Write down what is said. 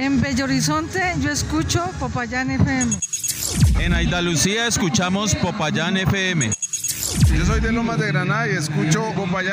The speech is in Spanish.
En Bello Horizonte yo escucho Popayán FM. En Andalucía escuchamos Popayán FM. Yo soy de Lomas de Granada y escucho Popayán